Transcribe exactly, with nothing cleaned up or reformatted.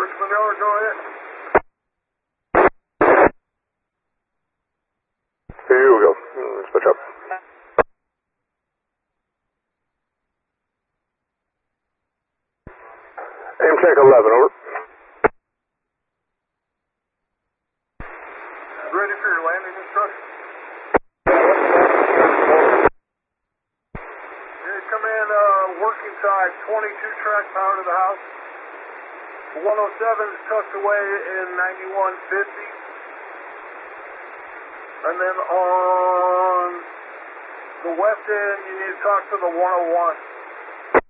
Richmond Miller, go ahead. Here we go. Hmm, switch up. Aim check eleven, over. Ready for your landing instructions. Okay, come in, uh, working side, twenty-two track power to the house. one oh seven is tucked away in ninety-one fifty. And then on the west end, you need to talk to the one oh one.